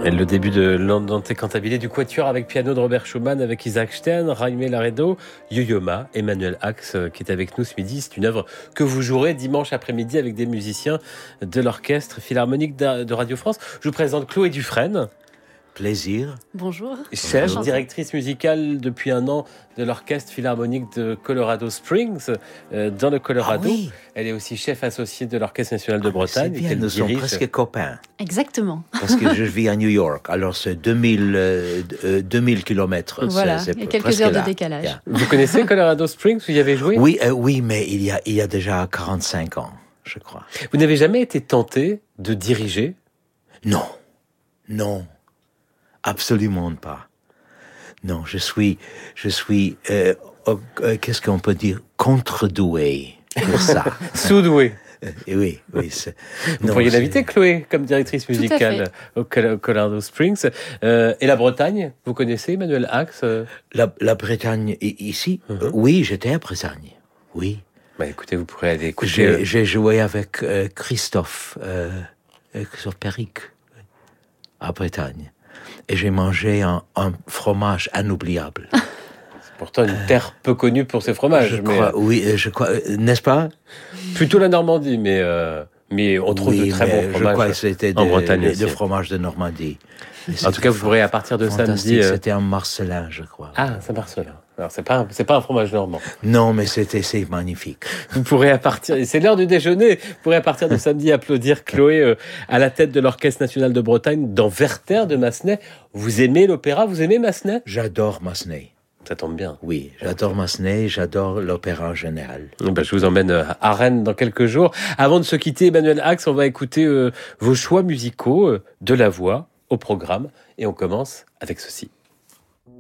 Et le début de l'Andante Cantabile du Quatuor avec piano de Robert Schumann, avec Isaac Stern, Jaime Laredo, Yo-Yo Ma, Emmanuel Ax qui est avec nous ce midi. C'est une œuvre que vous jouerez dimanche après-midi avec des musiciens de l'Orchestre Philharmonique de Radio France. Je vous présente Chloé Dufresne. Plaisir. Bonjour. Chef, directrice musicale depuis un an de l'Orchestre Philharmonique de Colorado Springs, dans le Colorado. Ah oui. Elle est aussi chef associée de l'Orchestre National de Bretagne. C'est bien, nous sommes presque copains. Exactement. Parce que je vis à New York, alors c'est 2000 kilomètres. Voilà, il y a quelques heures de décalage. Yeah. Vous connaissez Colorado Springs? Vous y avez joué? Oui, mais il y a déjà 45 ans, je crois. Vous n'avez jamais été tenté de diriger? Non. Absolument pas. Non, je suis qu'est-ce qu'on peut dire? Contre-doué pour ça. Sous-doué. Oui. Vous pourriez l'inviter, Chloé, comme directrice musicale au Colorado Springs. Et la Bretagne, vous connaissez Emmanuel Ax? La Bretagne ici? Oui, j'étais à Bretagne. Oui. Bah, écoutez, vous pourrez aller écouter. J'ai joué avec Christophe Perric à Bretagne. Et j'ai mangé un fromage inoubliable. C'est pourtant une terre peu connue pour ses fromages. Je crois, n'est-ce pas? Plutôt la Normandie, mais on trouve de très bons fromages. Je crois que c'était en Bretagne de fromage de Normandie. En tout cas, vous pourrez à partir de samedi. C'était un Marcelin, je crois. Ah, c'est Marcelin. Alors c'est pas un fromage normand. Non, mais c'est magnifique. Vous pourrez c'est l'heure du déjeuner. Vous pourrez à partir de samedi applaudir Chloé à la tête de l'Orchestre National de Bretagne dans Werther de Massenet. Vous aimez l'opéra? Vous aimez Massenet? J'adore Massenet. Ça tombe bien. Oui, j'adore Massenet, j'adore l'opéra en général. Je vous emmène à Rennes dans quelques jours. Avant de se quitter, Emmanuel Ax, on va écouter vos choix musicaux de la voix au programme. Et on commence avec ceci.